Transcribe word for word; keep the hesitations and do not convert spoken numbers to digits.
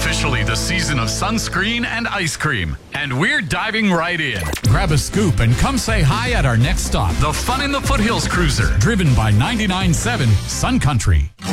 officially the season of sunscreen and ice cream, and we're diving right in. Grab a scoop and come say hi at our next stop. The Fun in the Foothills Cruiser, Driven by ninety-nine point seven Sun Country.